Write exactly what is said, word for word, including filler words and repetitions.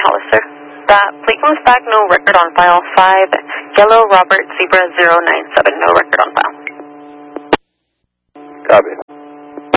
Hollister. That plate comes back, no record on file. five, Yellow Robert Zebra zero nine seven, no record on file. Copy.